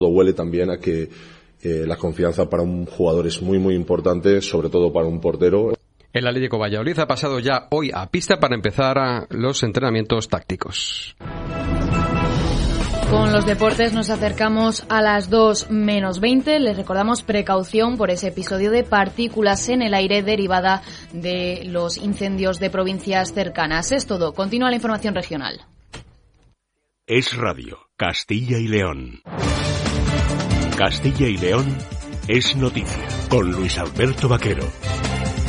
Huele también a que la confianza para un jugador es muy muy importante, sobre todo para un portero. El Atlético Valladolid ha pasado ya hoy a pista para empezar los entrenamientos tácticos. Con los deportes nos acercamos a las 2:20. Les recordamos precaución por ese episodio de partículas en el aire derivada de los incendios de provincias cercanas. Es todo. Continúa la información regional. Es Radio, Castilla y León. Castilla y León es noticia, con Luis Alberto Vaquero.